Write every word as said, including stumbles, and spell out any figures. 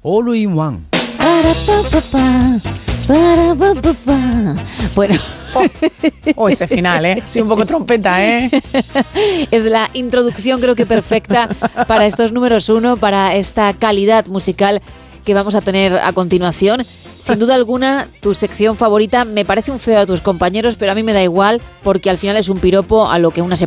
All in One. Para, pa, pa, pa, para, pa, pa, pa. Bueno. Oh, oh, ese final, ¿eh? Sí, un poco trompeta, ¿eh? Es la introducción, creo que perfecta para estos números uno, para esta calidad musical que vamos a tener a continuación. Sin duda alguna, tu sección favorita. Me parece un feo a tus compañeros, pero a mí me da igual, porque al final es un piropo a lo que una se